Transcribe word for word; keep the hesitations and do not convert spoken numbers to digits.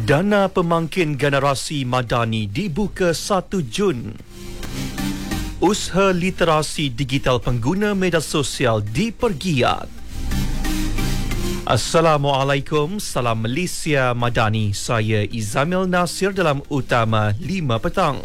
Dana Pemangkin Generasi Madani dibuka satu Jun. Usaha literasi digital pengguna media sosial dipergiat. Assalamualaikum, salam Malaysia Madani. Saya Izamil Nasir dalam Utama lima petang.